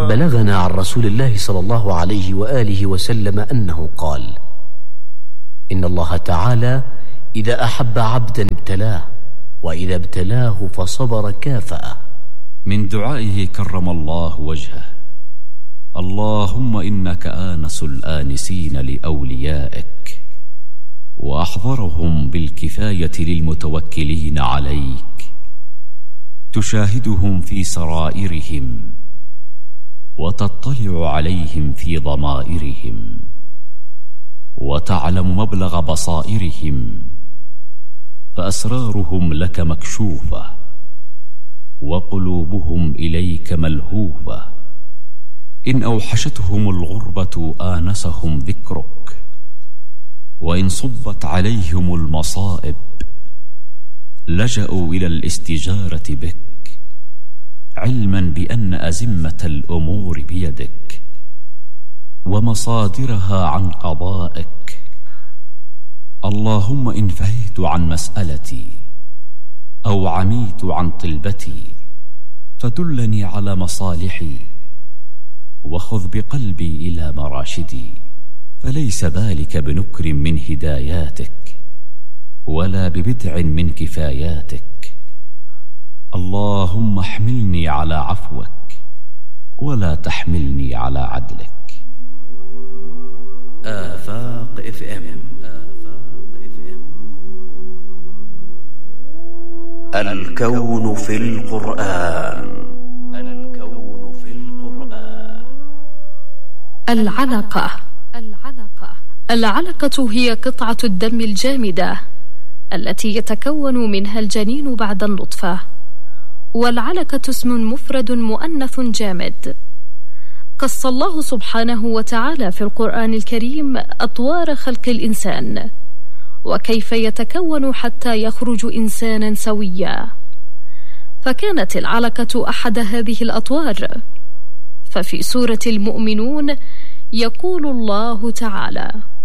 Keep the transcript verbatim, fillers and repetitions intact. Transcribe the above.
بلغنا عن رسول الله صلى الله عليه وآله وسلم أنه قال: إن الله تعالى إذا أحب عبدا ابتلاه، وإذا ابتلاه فصبر كافأه. من دعائه كرم الله وجهه: اللهم إنك آنس الآنسين لأوليائك، وأحضرهم بالكفاية للمتوكلين عليك، تشاهدهم في سرائرهم وتطلع عليهم في ضمائرهم، وتعلم مبلغ بصائرهم، فأسرارهم لك مكشوفة، وقلوبهم إليك ملهوفة. إن أوحشتهم الغربة آنسهم ذكرك، وإن صبت عليهم المصائب لجأوا إلى الاستجارة بك، علما بأن أزمة الأمور بيدك ومصادرها عن قضائك. اللهم إن فهيت عن مسألتي أو عميت عن طلبتي فدلني على مصالحي، وخذ بقلبي إلى مراشدي، فليس ذلك بنكر من هداياتك ولا ببدع من كفاياتك. اللهم احملني على عفوك ولا تحملني على عدلك. آفاق اف ام. الكون في القرآن. الكون في القرآن. العلقة. العلقة العلقة هي قطعة الدم الجامدة التي يتكون منها الجنين بعد النطفة، والعلقة اسم مفرد مؤنث جامد. قص الله سبحانه وتعالى في القرآن الكريم أطوار خلق الإنسان، وكيف يتكون حتى يخرج إنسانا سويا، فكانت العلقة أحد هذه الأطوار. ففي سورة المؤمنون يقول الله تعالى: